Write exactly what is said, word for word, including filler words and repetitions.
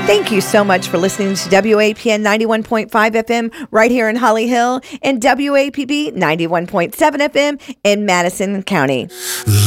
Thank you so much for listening to W A P N ninety-one point five F M right here in Holly Hill and W A P B ninety-one point seven F M in Madison County.